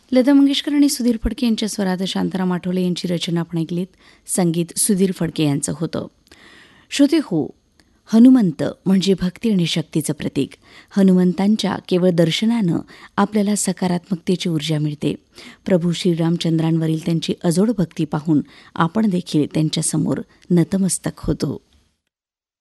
लता मंगेशकर आणि सुधीर फडके यांच्या स्वरात शांताराम आठवले यांची रचना आपण ऐकलीत. संगीत सुधीर फडके यांचं होतं. श्रोते हो, हनुमंत म्हणजे भक्ती आणि शक्तीचं प्रतीक. हनुमंतांच्या केवळ दर्शनानं आपल्याला सकारात्मकतेची ऊर्जा मिळते. प्रभू श्रीरामचंद्रांवरील त्यांची अजोड भक्ती पाहून आपण देखील त्यांच्यासमोर नतमस्तक होतो.